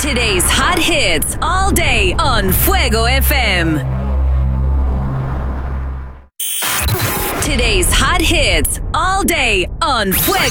Today's hot hits all day on Fuego FM. Today's hot hits all day on Fuego.